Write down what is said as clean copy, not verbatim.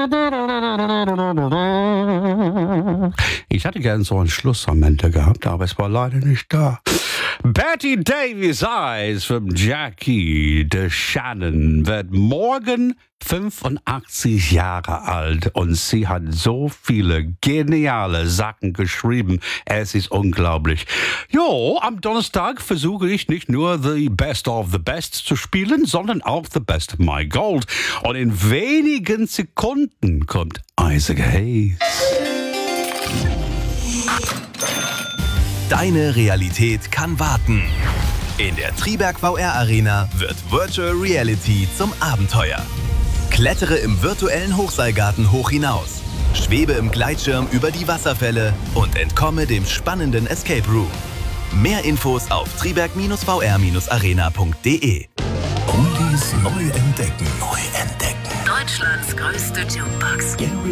Ich hatte gern so ein Schluss am Ende gehabt, aber es war leider nicht da. Betty Davis Eyes von Jackie DeShannon wird morgen 85 Jahre alt und sie hat so viele geniale Sachen geschrieben. Es ist unglaublich. Jo, am Donnerstag versuche ich nicht nur The Best of the Best zu spielen, sondern auch The Best of My Gold. Und in wenigen Sekunden kommt Isaac Hayes. Deine Realität kann warten. In der Triberg VR Arena wird Virtual Reality zum Abenteuer. Klettere im virtuellen Hochseilgarten hoch hinaus, schwebe im Gleitschirm über die Wasserfälle und entkomme dem spannenden Escape Room. Mehr Infos auf triberg-vr-arena.de. Oldies neu entdecken. Deutschlands größte Jukebox.